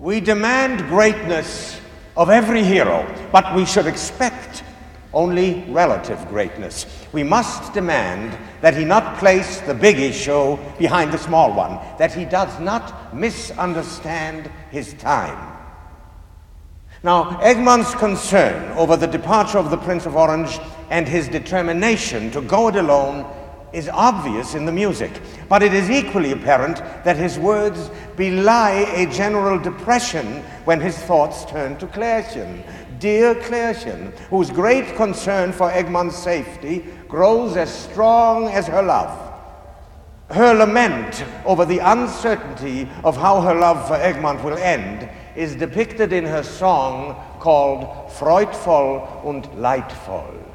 We demand greatness of every hero, but we should expect only relative greatness. We must demand that he not place the big issue behind the small one, that he does not misunderstand his time. Now, Egmont's concern over the departure of the Prince of Orange and his determination to go it alone is obvious in the music, but it is equally apparent that his words belie a general depression when his thoughts turn to Klärchen. Dear Klärchen, whose great concern for Egmont's safety grows as strong as her love. Her lament over the uncertainty of how her love for Egmont will end is depicted in her song called Freudvoll und Leidvoll.